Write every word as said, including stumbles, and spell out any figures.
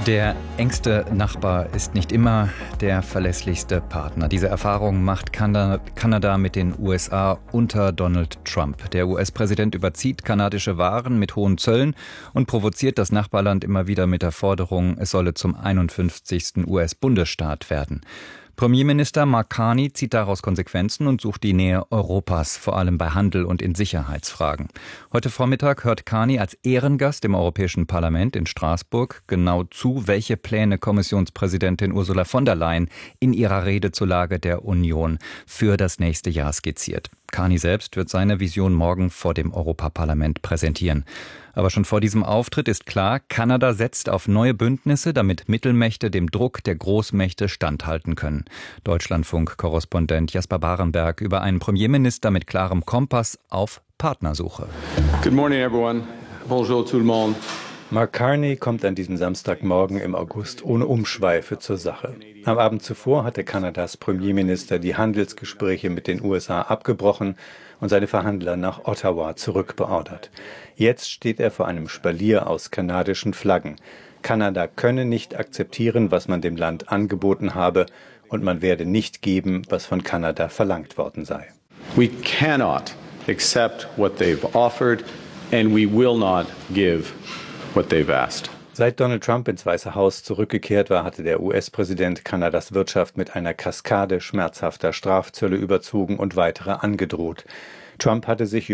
Der engste Nachbar ist nicht immer der verlässlichste Partner. Diese Erfahrung macht Kanada mit den U S A unter Donald Trump. Der U S-Präsident überzieht kanadische Waren mit hohen Zöllen und provoziert das Nachbarland immer wieder mit der Forderung, es solle zum einundfünfzigsten U S-Bundesstaat werden. Premierminister Mark Carney zieht daraus Konsequenzen und sucht die Nähe Europas, vor allem bei Handel und in Sicherheitsfragen. Heute Vormittag hört Carney als Ehrengast im Europäischen Parlament in Straßburg genau zu, welche Pläne Kommissionspräsidentin Ursula von der Leyen in ihrer Rede zur Lage der Union für das nächste Jahr skizziert. Carney selbst wird seine Vision morgen vor dem Europaparlament präsentieren. Aber schon vor diesem Auftritt ist klar, Kanada setzt auf neue Bündnisse, damit Mittelmächte dem Druck der Großmächte standhalten können. Deutschlandfunk-Korrespondent Jasper Barenberg über einen Premierminister mit klarem Kompass auf Partnersuche. Good morning, everyone. Bonjour tout le monde. Mark Carney kommt an diesem Samstagmorgen im August ohne Umschweife zur Sache. Am Abend zuvor hatte Kanadas Premierminister die Handelsgespräche mit den U S A abgebrochen und seine Verhandler nach Ottawa zurückbeordert. Jetzt steht er vor einem Spalier aus kanadischen Flaggen. Kanada könne nicht akzeptieren, was man dem Land angeboten habe, und man werde nicht geben, was von Kanada verlangt worden sei. We cannot accept what they've offered and we will not give what they've asked. Seit Donald Trump ins Weiße Haus zurückgekehrt war, hatte der U S-Präsident Kanadas Wirtschaft mit einer Kaskade schmerzhafter Strafzölle überzogen und weitere angedroht. Trump hatte sich